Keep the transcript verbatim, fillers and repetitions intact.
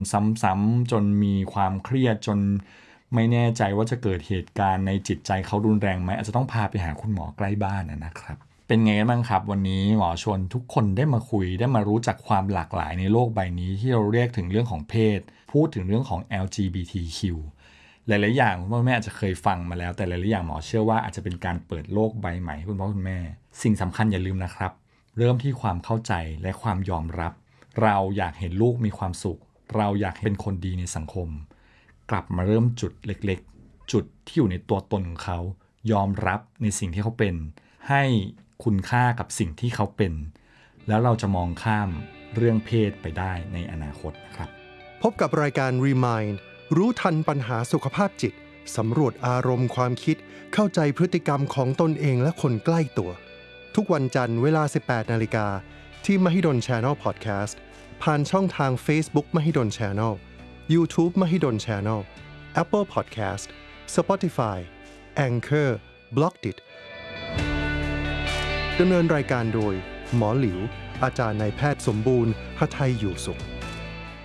ซ้ำๆจนมีความเครียดจนไม่แน่ใจว่าจะเกิดเหตุการณ์ในจิตใจเขารุนแรงไหมอาจจะต้องพาไปหาคุณหมอใกล้บ้านนะครับเป็นไงกันบ้างครับวันนี้หมอชวนทุกคนได้มาคุยได้มารู้จักความหลากหลายในโลกใบนี้ที่เราเรียกถึงเรื่องของเพศพูดถึงเรื่องของ แอล จี บี ที คิว หลายๆอย่างคุณพ่อแม่อาจจะเคยฟังมาแล้วแต่หลายๆอย่างหมอเชื่อว่าอาจจะเป็นการเปิดโลกใบใหม่คุณพ่อคุณแม่สิ่งสำคัญอย่าลืมนะครับเริ่มที่ความเข้าใจและความยอมรับเราอยากเห็นลูกมีความสุขเราอยากเป็นคนดีในสังคมกลับมาเริ่มจุดเล็กๆจุดที่อยู่ในตัวตนของเขายอมรับในสิ่งที่เขาเป็นให้คุณค่ากับสิ่งที่เขาเป็นแล้วเราจะมองข้ามเรื่องเพศไปได้ในอนาคตนะครับพบกับรายการ Remind รู้ทันปัญหาสุขภาพจิตสำรวจอารมณ์ความคิดเข้าใจพฤติกรรมของตนเองและคนใกล้ตัวทุกวันจันทร์เวลา สิบแปดนาฬิกา นที่ Mahidol Channel Podcast ผ่านช่องทาง Facebook Mahidol Channel YouTube Mahidol Channel Apple Podcast Spotify Anchor Blockdit ดำเนินรายการโดยหมอหลิวอาจารย์นายแพทย์สมบูรณ์หทัยอยู่สุข